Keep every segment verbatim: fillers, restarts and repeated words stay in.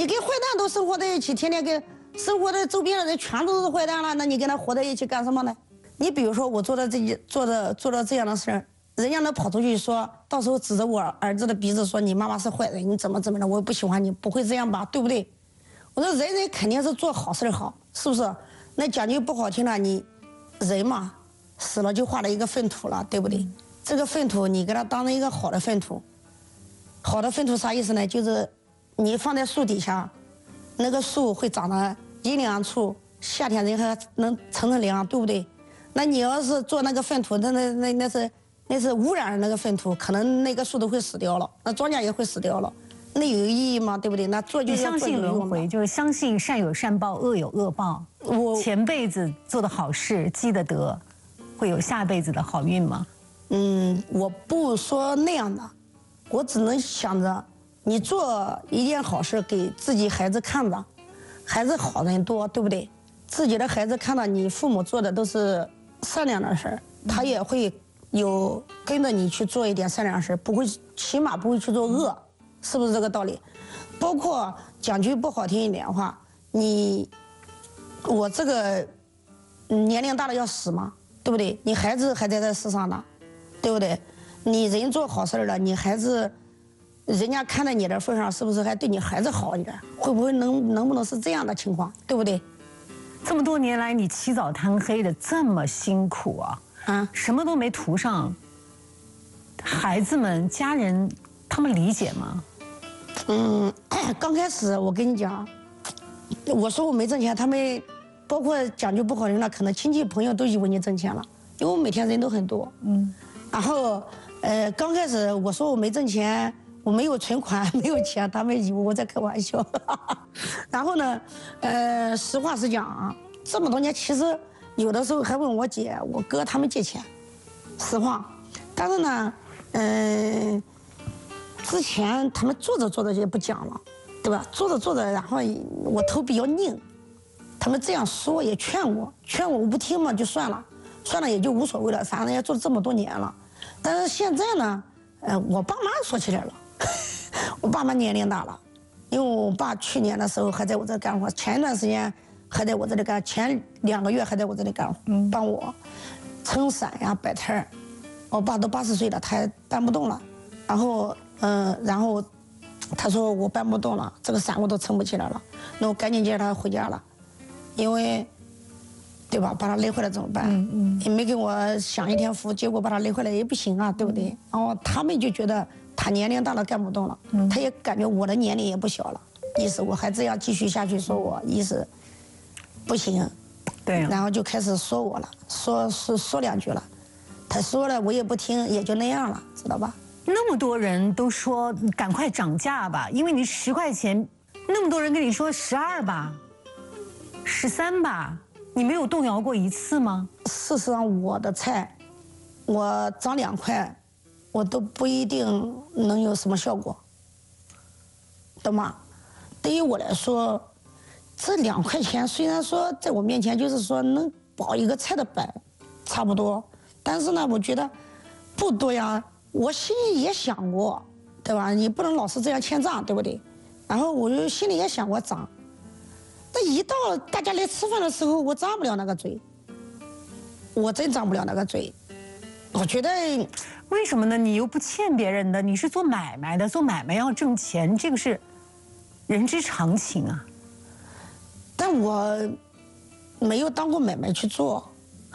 你跟坏蛋都生活在一起，天天跟生活在周边的人全都是坏蛋了，那你跟他活在一起干什么呢？你比如说我做的这做的做的这样的事儿，人家能跑出去说，到时候指着我儿子的鼻子说你妈妈是坏人，你怎么怎么的，我不喜欢你，不会这样吧，对不对？我说人人肯定是做好事好，是不是？那讲句不好听的，你人嘛，死了就化了一个粪土了，对不对？这个粪土你给它当成一个好的粪土，好的粪土啥意思呢？就是你放在树底下，那个树会长得阴凉处，夏天人还能乘乘凉，对不对？那你要是做那个粪土，那那那那是那是污染的那个粪土，可能那个树都会死掉了，那庄稼也会死掉了。那有意义吗？对不对？那做就是相信轮回，就是相信善有善报，恶有恶报。我前辈子做的好事积的德，会有下辈子的好运吗？ 嗯，我不说那样的，我只能想着，你做一件好事给自己孩子看着，孩子好人多，对不对？自己的孩子看到你父母做的都是善良的事儿，他也会有跟着你去做一点善良事，不会，起码不会去做恶。是不是这个道理？包括讲句不好听一点的话，你我这个年龄大了要死嘛，对不对？你孩子还在这世上呢，对不对？你人做好事了，你孩子人家看在你的份上，是不是还对你孩子好一点？会不会能能不能是这样的情况，对不对？ 这么多年来，你起早贪黑的这么辛苦啊，啊，什么都没图上，孩子们、家人他们理解吗？ 嗯，刚开始我跟你讲，我说我没挣钱，他们包括讲句不好听的，可能亲戚朋友都以为你挣钱了，因为我每天人都很多。嗯，然后呃，刚开始我说我没挣钱，我没有存款，没有钱，他们以为我在开玩笑。然后呢，呃，实话实讲啊，这么多年其实有的时候还问我姐、我哥他们借钱，实话，但是呢，嗯、呃。之前他们做着做着就不讲了，对吧？做着做着，然后我头比较硬，他们这样说也劝我，劝我我不听嘛，就算了，算了也就无所谓了，反正也做了这么多年了。但是现在呢，呃，我爸妈说起来了，我爸妈年龄大了，因为我爸去年的时候还在我这干活，前一段时间还在我这里干，前两个月还在我这里干活，帮我撑伞呀、摆摊儿。我爸都八十岁了，他还搬不动了，然后。嗯，然后他说我搬不动了，这个伞我都撑不起来了，那我赶紧接他回家了，因为，对吧？把他累坏了怎么办？嗯嗯，也没给我享一天福，结果把他累坏了也不行啊，对不对？然后他们就觉得他年龄大了干不动了，嗯、他也感觉我的年龄也不小了，意思我还这样继续下去，说我意思不行， 对、啊， 然后就开始说我了，说说说两句了，他说了我也不听，也就那样了，知道吧？ 那么多人都说赶快涨价吧，因为你十块钱，那么多人跟你说十二吧，十三吧，你没有动摇过一次吗？ 事实上，我的菜，我涨两块，我都不一定能有什么效果，懂吗？对于我来说，这两块钱虽然说在我面前就是说能保一个菜的本，差不多，但是呢，我觉得不多呀。我心里也想过，对吧？你不能老是这样欠账，对不对？然后我就心里也想过涨，那一到大家来吃饭的时候，我张不了那个嘴，我真张不了那个嘴。我觉得， 为什么呢？你又不欠别人的，你是做买卖的，做买卖要挣钱，这个是人之常情啊。 但我没有当过买卖去做。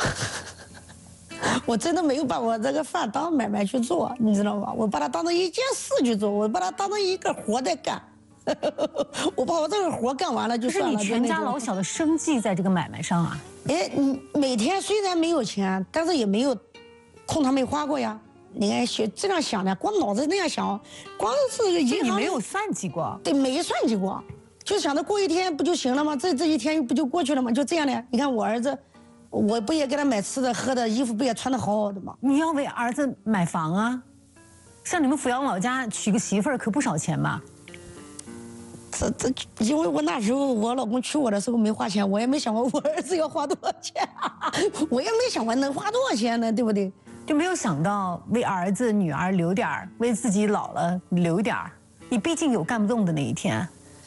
我真的没有把我这个饭当买卖去做，你知道吗？我把它当成一件事去做，我把它当成一个活在干。我把我这个活干完了就算了。 可是你全家老小的生计在这个买卖上啊。 哎，你每天虽然没有钱，但是也没有空他没花过呀。你看，学这样想的，光脑子那样想，光是银行你没有算计过。 对，没算计过，就想着过一天不就行了吗？这这一天不就过去了吗？就这样的。你看我儿子。我不也给他买吃的喝的，衣服不也穿得好好的吗？ 你要为儿子买房啊，像你们阜阳老家娶个媳妇儿可不少钱吧？ 这这，因为我那时候我老公娶我的时候没花钱，我也没想过我儿子要花多少钱，我也没想过能花多少钱呢，对不对？ 就没有想到为儿子女儿留点儿，为自己老了留点儿。你毕竟有干不动的那一天。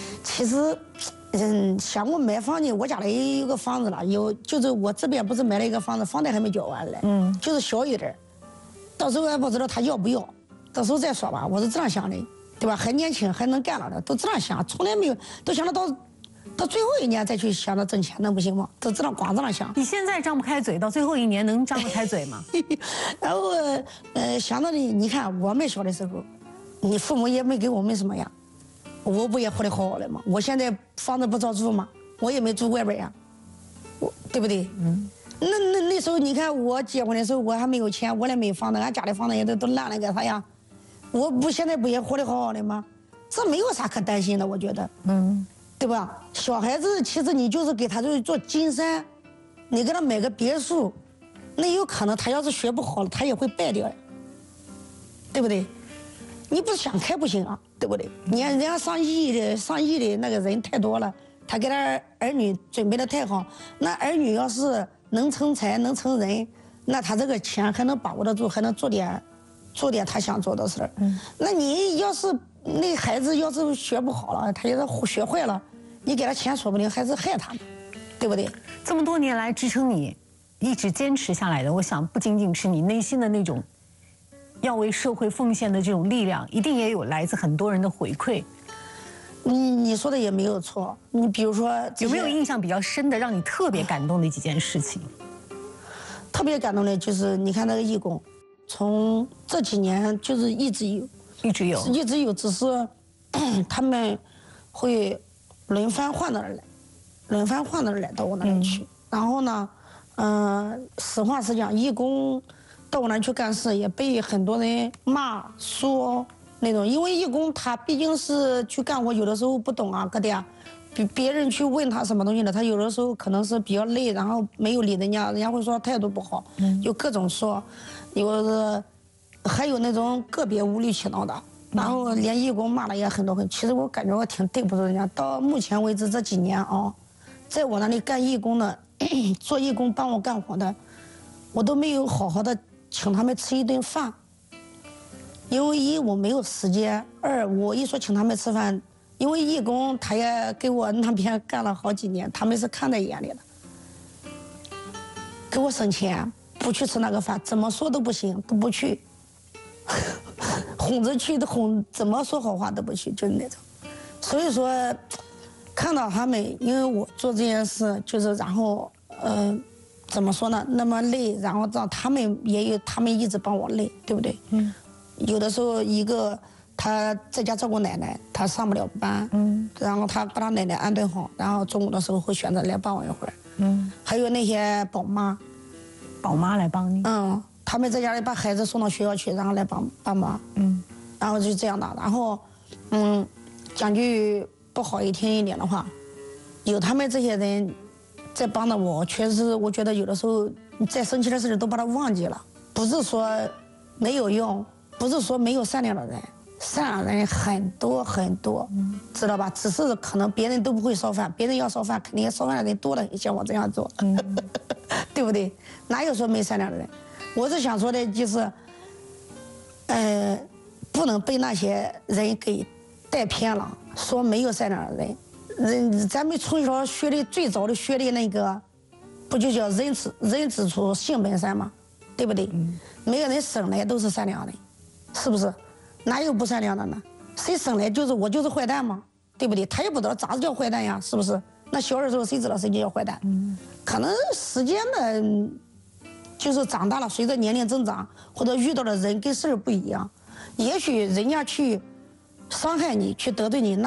其实，嗯，像我买房子，我家里有个房子了，有就是我这边不是买了一个房子，房贷还没交完嘞，嗯，就是小一点，到时候还不知道他要不要，到时候再说吧。我是这样想的，对吧？还年轻，还能干了的，都这样想，从来没有都想着到到最后一年再去想着挣钱，能不行吗？都这样光这样想。 你现在张不开嘴，到最后一年能张得开嘴吗？ 然后，呃，想到的，你看我们小的时候，你父母也没给我们什么呀。我不也活得好好的吗？我现在房子不照住吗？我也没住外边呀，我对不对？嗯。那那那时候你看我结婚的时候我还没有钱，我也没房子，俺家里房子也都都烂了个啥呀？我不现在不也活得好好的吗？这没有啥可担心的，我觉得。嗯。对吧？小孩子其实你就是给他就是做金山，你给他买个别墅，那有可能他要是学不好了，他也会败掉呀，对不对？你不是想开不行啊，对不对？你看人家上亿的上亿的那个人太多了，他给他儿女准备的太好，那儿女要是能成才能成人，那他这个钱还能把握得住，还能做点做点他想做的事儿。嗯，那你要是那孩子要是学不好了，他要是学坏了，你给他钱说不定还是害他呢，对不对？ 这么多年来支撑你一直坚持下来的，我想不仅仅是你内心的那种要为社会奉献的这种力量，一定也有来自很多人的回馈。 你你说的也没有错。你比如说， 有没有印象比较深的，让你特别感动的几件事情？ 特别感动的就是你看那个义工，从这几年就是一直有， 一直有， 一直有，只是他们会轮番换的人来，轮番换的人来到我那里去。嗯、然后呢，嗯、呃，实话实讲，义工到我那去干事也被很多人骂说那种，因为义工他毕竟是去干活，有的时候不懂啊，哥的呀，别别人去问他什么东西的，他有的时候可能是比较累，然后没有理人家，人家会说态度不好，有各种说，有的还有那种个别无理取闹的，然后连义工骂了也很多很。其实我感觉我挺对不住人家。到目前为止这几年啊，在我那里干义工的，做义工帮我干活的，我都没有好好的请他们吃一顿饭，因为一我没有时间，二我一说请他们吃饭，因为义工他也给我那边干了好几年，他们是看在眼里的，给我省钱，不去吃那个饭，怎么说都不行，都不去，哄着去的哄，怎么说好话都不去，就是那种。所以说，看到他们，因为我做这件事，就是然后呃。怎么说呢？那么累，然后让他们也有，他们一直帮我累，对不对？嗯。有的时候，一个他在家照顾奶奶，他上不了班，嗯。然后他把他奶奶安顿好，然后中午的时候会选择来帮我一会儿，嗯。还有那些宝妈， 宝妈来帮你， 嗯，他们在家里把孩子送到学校去，然后来帮帮忙，嗯。然后就这样的，然后，嗯，讲句不好一听一点的话，有他们这些人在帮着我，确实我觉得有的时候再生气的事情都把它忘记了。不是说没有用，不是说没有善良的人，善良的人很多很多，嗯、知道吧？只是可能别人都不会烧饭，别人要烧饭，肯定烧饭的人多了，像我这样做，嗯、对不对？哪有说没善良的人？我是想说的就是，呃，不能被那些人给带偏了，说没有善良的人。人咱们从小学的最早的学的那个，不就叫人之人之初性本善吗？对不对？嗯、每个人生来都是善良的，是不是？哪有不善良的呢？谁生来就是我就是坏蛋吗？对不对？他也不知道咋子叫坏蛋呀，是不是？那小的时候谁知道谁就叫坏蛋？嗯、可能时间的，就是长大了，随着年龄增长，或者遇到的人跟事儿不一样，也许人家去伤害你，去得罪你，那。